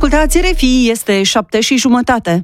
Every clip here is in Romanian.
Ascultați RFI, este 7:30.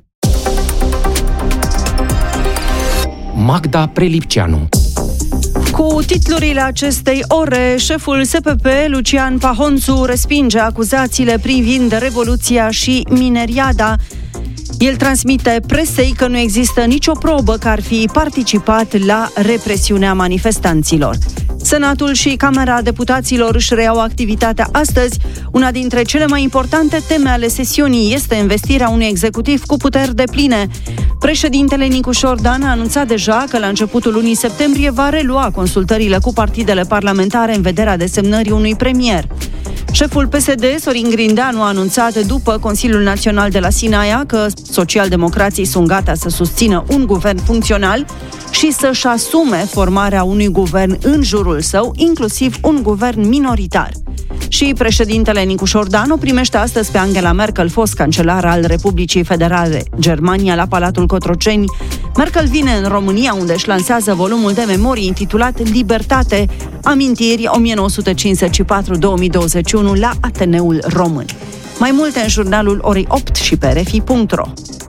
Magda Prelipceanu. Cu titlurile acestei ore, șeful SPP, Lucian Pahonțu, respinge acuzațiile privind Revoluția și Mineriada. El transmite presei că nu există nicio probă că ar fi participat la represiunea manifestanților. Senatul și Camera Deputaților își reiau activitatea astăzi. Una dintre cele mai importante teme ale sesiunii este investirea unui executiv cu puteri depline. Președintele Nicușor Dan a anunțat deja că la începutul lunii septembrie va relua consultările cu partidele parlamentare în vederea desemnării unui premier. Șeful PSD, Sorin Grindeanu, a anunțat după Consiliul Național de la Sinaia că socialdemocrații sunt gata să susțină un guvern funcțional și să-și asume formarea unui guvern în jurul său, inclusiv un guvern minoritar. Și președintele Nicușor Dan o primește astăzi pe Angela Merkel, fost cancelar al Republicii Federale Germania, la Palatul Cotroceni. Merkel vine în România, unde își lansează volumul de memorii intitulat Libertate, amintiri 1954-2021 la Ateneul Român. Mai multe în jurnalul orei 8 și pe rfi.ro.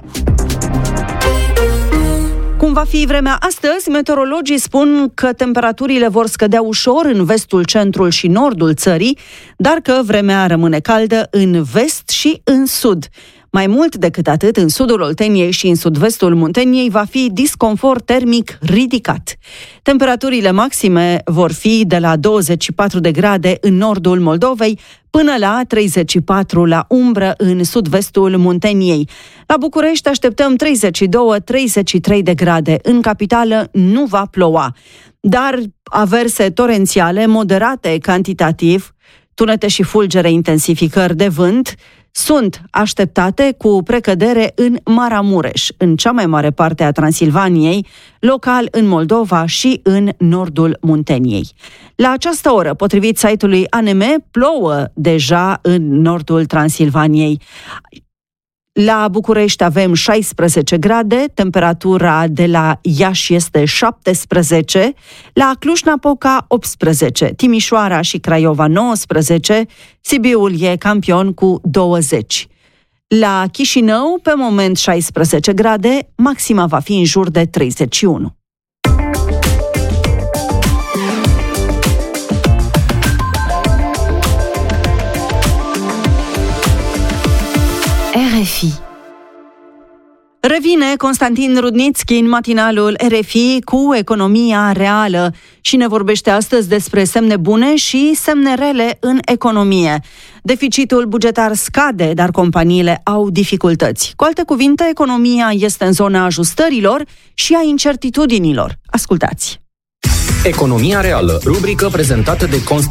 Cum va fi vremea astăzi? Meteorologii spun că temperaturile vor scădea ușor în vestul, centrul și nordul țării, dar că vremea rămâne caldă în vest și în sud. Mai mult decât atât, în sudul Olteniei și în sud-vestul Munteniei va fi disconfort termic ridicat. Temperaturile maxime vor fi de la 24 de grade în nordul Moldovei până la 34 la umbră în sud-vestul Munteniei. La București așteptăm 32-33 de grade. În capitală nu va ploua, dar averse torențiale moderate cantitativ, tunete și fulgere, intensificări de vânt, sunt așteptate cu precădere în Maramureș, în cea mai mare parte a Transilvaniei, local în Moldova și în nordul Munteniei. La această oră, potrivit site-ului ANM, plouă deja în nordul Transilvaniei. La București avem 16 grade, temperatura de la Iași este 17, la Cluj-Napoca 18, Timișoara și Craiova 19, Sibiul e campion cu 20. La Chișinău, pe moment 16 grade, maxima va fi în jur de 31. RFI. Revine Constantin Rudnițchi în matinalul RFI cu economia reală și ne vorbește astăzi despre semne bune și semne rele în economie. Deficitul bugetar scade, dar companiile au dificultăți. Cu alte cuvinte, economia este în zona ajustărilor și a incertitudinilor. Ascultați! Economia reală, rubrică prezentată de